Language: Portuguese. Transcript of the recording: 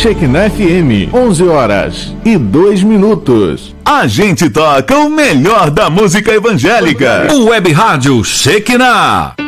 Shekinah FM, 11h02. A gente toca o melhor da música evangélica. O Web Rádio Shekinah.